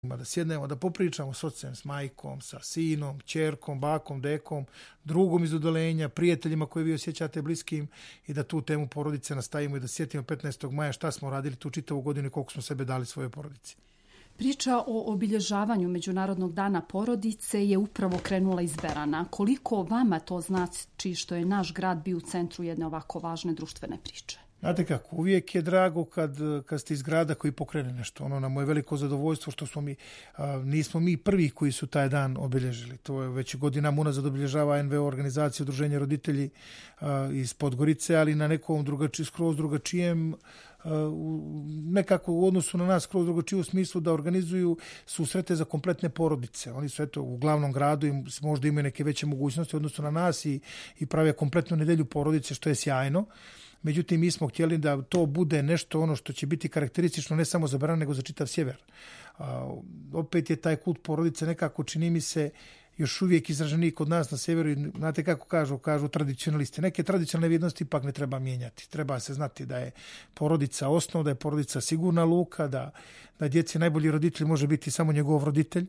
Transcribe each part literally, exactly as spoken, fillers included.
da sjednemo, da popričamo s ocem, s majkom, sa sinom, ćerkom, bakom, dekom, drugom iz udalenja, prijateljima koje vi osjećate bliskim i da tu temu porodice nastavimo i da sjetimo petnaestog maja šta smo radili tu čitavu godinu i koliko smo sebe dali svoje porodici. Priča o obilježavanju Međunarodnog dana porodice je upravo krenula iz Berana. Koliko vama to znači što je naš grad bio u centru jedne ovako važne društvene priče? Znate kako, uvijek je drago kad, kad ste iz grada koji pokrene nešto. Ono, na moje veliko zadovoljstvo što smo mi, a, nismo mi prvi koji su taj dan obilježili. To je već godinama unazad obilježava N V O organizacija Udruženja roditelji a, iz Podgorice, ali na nekom drugači, skroz drugačijem, a, nekako u odnosu na nas skroz drugačije u smislu da organizuju susrete za kompletne porodice. Oni su eto u glavnom gradu i možda imaju neke veće mogućnosti u odnosu na nas i, i prave kompletnu nedelju porodice, što je sjajno. Međutim, mi smo htjeli da to bude nešto ono što će biti karakteristično ne samo za Beran, nego za čitav sjever. A, opet je taj kult porodice nekako, čini mi se, još uvijek izraženiji kod nas na sjeveru. I znate kako kažu, kažu tradicionalisti. Neke tradicionalne vrijednosti ipak ne treba mijenjati. Treba se znati da je porodica osnov, da je porodica sigurna luka, da, da djeci najbolji roditelj može biti samo njegov roditelj.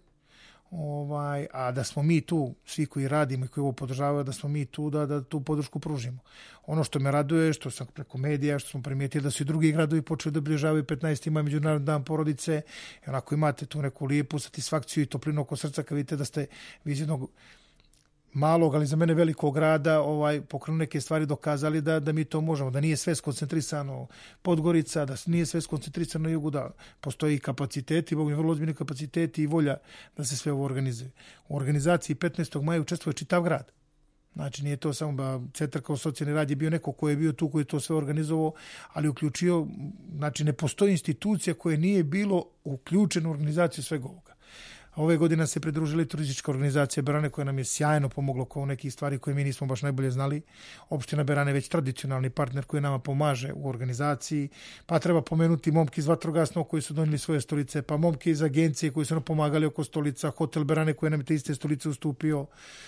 Ovaj, a da smo mi tu, svi koji radimo i koji ovo podržavaju, da smo mi tu da, da tu podršku pružimo. Ono što me raduje, što sam preko medija, što smo primijetili da su i drugi gradovi počeli da obilježavaju petnaesti maja Međunarodni dan porodice, i onako imate tu neku lijepu satisfakciju i toplinu oko srca kad vidite da ste vi iz jednog malog, ali za mene velikog grada ovaj, pokrenuli neke stvari, dokazali da, da mi to možemo, da nije sve skoncentrisano Podgorica, da nije sve skoncentrisano na jugu, da postoji kapaciteti, Bog mi vrlo ozbiljni kapaciteti i volja da se sve ovo organizuje. U organizaciji petnaestog maja učestvuje čitav grad. Znači nije to samo ba, centar kao socijalni rad je bio neko ko je bio tu, koji je to sve organizovao, ali uključio, znači ne postoji institucija koja nije bilo uključena u organizaciju svega ovoga. Ove godine se pridružili turistička organizacija Berane koja nam je sjajno pomogla kao nekih stvari koje mi nismo baš najbolje znali. Opština Berane je već tradicionalni partner koji nama pomaže u organizaciji. Pa treba pomenuti momke iz vatrogasnog koji su donijeli svoje stolice, pa momke iz agencije koji su nam pomagali oko stolica, hotel Berane koji nam je te iste stolice ustupio.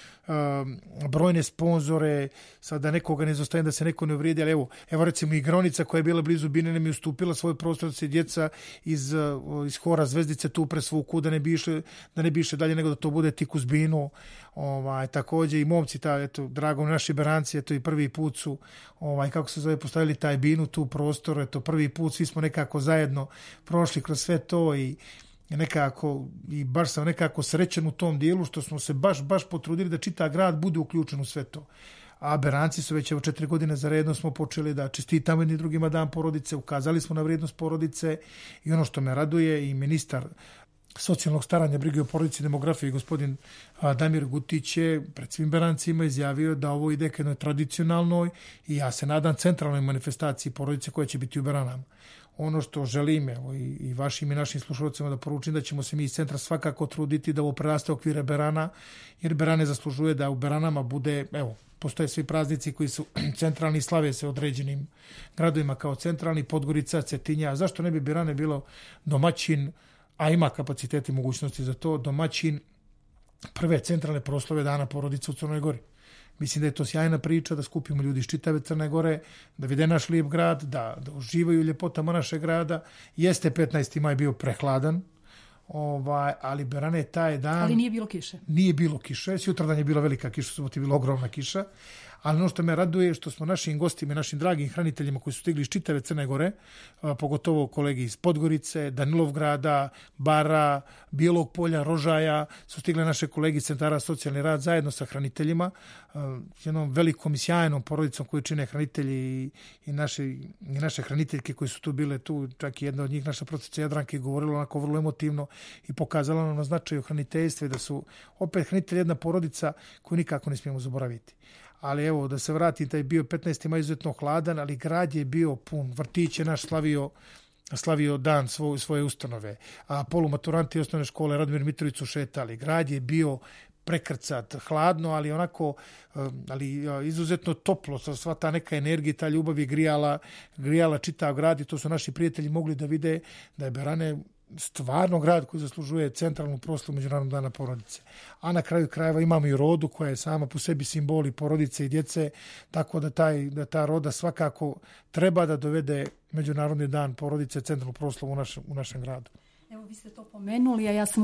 Um, brojne sponzore, sad da nekoga ne izostavim da se neko ne uvrijedi, ali evo, evo recimo igronica koja je bila blizu Bine mi ustupila svoj prostor da se djeca iz, uh, iz hora Zvezdice tu presvuku, da ne bi išle, da ne bi išle dalje nego da to bude tik uz Binu. Ovaj, također i momci, ta, eto, drago naši Beranci, eto i prvi put su, ovaj, kako se zove, postavili taj Binu tu prostor, eto prvi put svi smo nekako zajedno prošli kroz sve to i nekako, i baš sam nekako srećen u tom dijelu što smo se baš, baš potrudili da čitav grad bude uključen u sve to. A Beranci su već evo četiri godine za redno smo počeli da čestitamo jedni drugima dan porodice, ukazali smo na vrijednost porodice i ono što me raduje i ministar socijalnog staranja, brige o porodici i demografiji, gospodin Damir Gutić je pred svim Berancima izjavio da ovo ide k jednoj tradicionalnoj i ja se nadam centralnoj manifestaciji porodice koja će biti u Beranama. Ono što želim evo, i, i vašim i našim slušalcima da poručim da ćemo se mi iz centra svakako truditi da ovo preraste okvire Berana, jer Berane zaslužuje da u Beranama bude, evo, postoje svi praznici koji su centralni, slave se određenim gradovima kao centralni, Podgorica, Cetinja, zašto ne bi Berane bilo domaćin, a ima kapaciteti i mogućnosti za to, domaćin prve centralne proslave dana porodice u Crnoj Gori. Mislim da je to sjajna priča, da skupimo ljudi iz čitave Crne Gore, da vide naš lijep grad, da, da uživaju ljepotama našeg grada. Jeste petnaesti maj bio prehladan, ovaj, ali Berane taj dan... Ali nije bilo kiše. Nije bilo kiše. Sutradan je bila velika kiša, subot je bila ogromna kiša. Ali ono što me raduje je što smo našim gostima i našim dragim hraniteljima koji su stigli iz čitave Crne Gore, a, pogotovo kolegi iz Podgorice, Danilovgrada, Bara, Bijelog polja, Rožaja, su stigle naše kolegi iz centara socijalni rad zajedno sa hraniteljima, a, jednom velikom i sjajnom porodicom koju čine hranitelji i, i, naše, i naše hraniteljke koji su tu bile tu, čak i jedna od njih, naša profesorica Jadranka, je govorila onako vrlo emotivno i pokazala nam na značaju hraniteljstva i da su opet hranitelji jedna porodica koju nikako ne smijemo zaboraviti. Ali evo, da se vratim, taj bio petnaesti maj izuzetno hladan, ali grad je bio pun. Vrtić je naš slavio, slavio dan svoj, svoje ustanove. A polumaturanti osnovne škole Radomir Mitrović su šetali. Grad je bio prekrcat, hladno, ali onako, ali izuzetno toplo. Sva ta neka energija, ta ljubav je grijala, grijala čitav grad i to su naši prijatelji mogli da vide da je Berane stvarno grad koji zaslužuje centralnu proslavu Međunarodnog dana porodice. A na kraju krajeva imamo i rodu koja je sama po sebi simboli porodice i djece, tako da, taj, da ta roda svakako treba da dovede Međunarodni dan porodice centralnu proslavu u našem, u našem gradu. Evo, vi ste to pomenuli, a ja sam